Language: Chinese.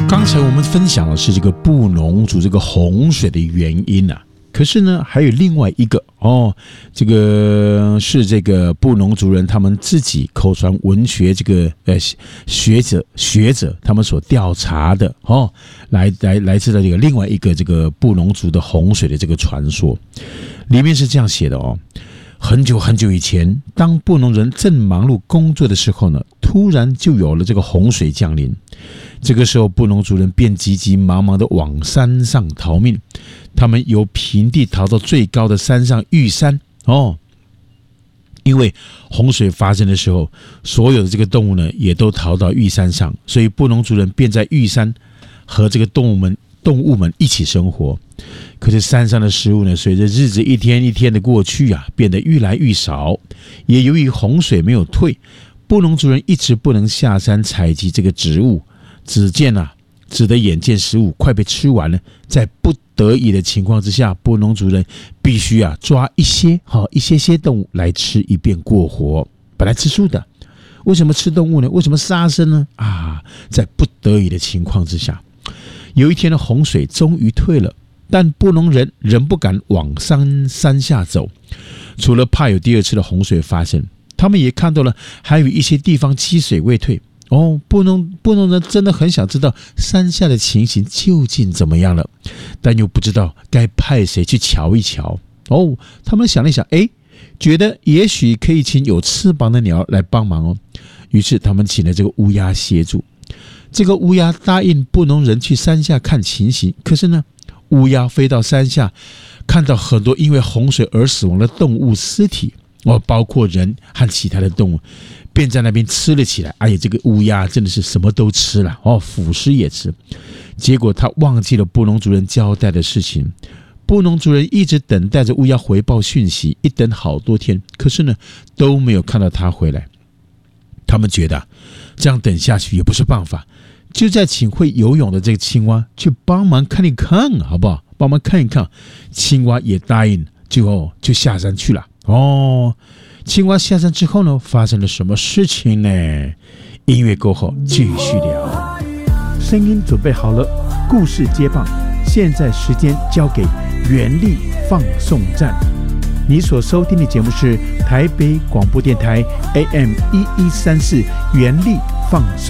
刚才我们分享的是这个布农族这个洪水的原因啊，可是呢还有另外一个这个是这个布农族人他们自己口传文学这个学者他们所调查的来自的这个另外一个这个布农族的洪水的这个传说，里面是这样写的很久很久以前，当布农人正忙碌工作的时候呢，突然就有了这个洪水降临。这个时候，布农族人便急急忙忙的往山上逃命。他们由平地逃到最高的山上玉山因为洪水发生的时候，所有的这个动物呢也都逃到玉山上，所以布农族人便在玉山和这个动物们一起生活。可是山上的食物呢，随着日子一天一天的过去啊，变得越来越少。也由于洪水没有退，布农族人一直不能下山采集这个植物。只得眼见食物快被吃完了，在不得已的情况之下，布农族人必须抓一些动物来吃一遍过活。本来吃素的，为什么吃动物呢？为什么杀生呢？在不得已的情况之下，有一天的洪水终于退了，但布农人仍不敢往山下走，除了怕有第二次的洪水发生，他们也看到了还有一些地方积水未退。布农人真的很想知道山下的情形究竟怎么样了，但又不知道该派谁去瞧一瞧。他们想了想，觉得也许可以请有翅膀的鸟来帮忙于是他们请了这个乌鸦协助。这个乌鸦答应布农人去山下看情形，可是呢，乌鸦飞到山下，看到很多因为洪水而死亡的动物尸体，包括人和其他的动物，便在那边吃了起来。这个乌鸦真的是什么都吃了腐尸也吃。结果他忘记了布农族人交代的事情。布农族人一直等待着乌鸦回报讯息，一等好多天，可是呢都没有看到他回来。他们觉得这样等下去也不是办法，就在请会游泳的这个青蛙去帮忙看一看，好不好？帮忙看一看。青蛙也答应，就下山去了。青蛙下山之后呢，发生了什么事情呢？音乐过后继续聊。 声音准备好了，故事接棒，现在时间交给原力放送站。你所收听的节目是台北广播电台 AM1134 原力放送